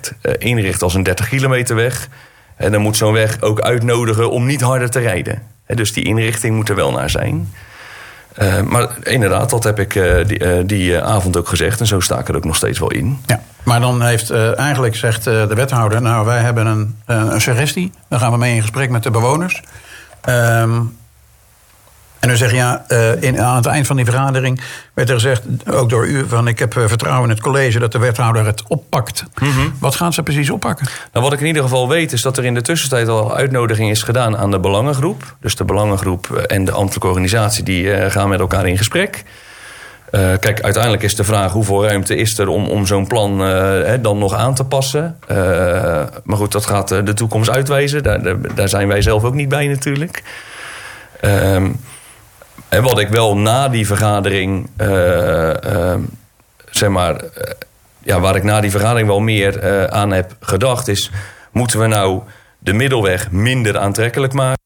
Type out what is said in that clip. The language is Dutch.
echt inricht als een 30 kilometer weg. En dan moet zo'n weg ook uitnodigen om niet harder te rijden. Dus die inrichting moet er wel naar zijn. Maar inderdaad, dat heb ik die avond ook gezegd. En zo sta ik er ook nog steeds wel in. Ja, maar dan heeft eigenlijk zegt de wethouder... nou, wij hebben een suggestie. Dan gaan we mee in gesprek met de bewoners. En dan zeg je, aan het eind van die vergadering werd er gezegd, ook door u, van ik heb vertrouwen in het college dat de wethouder het oppakt. Mm-hmm. Wat gaan ze precies oppakken? Nou, wat ik in ieder geval weet is dat er in de tussentijd al uitnodiging is gedaan aan de belangengroep. Dus de belangengroep en de ambtelijke organisatie die gaan met elkaar in gesprek. Kijk, uiteindelijk is de vraag hoeveel ruimte is er om zo'n plan dan nog aan te passen. Maar goed, dat gaat de toekomst uitwijzen. Daar zijn wij zelf ook niet bij natuurlijk. En wat ik wel na die vergadering, waar ik na die vergadering wel meer aan heb gedacht, is: moeten we nou de middelweg minder aantrekkelijk maken?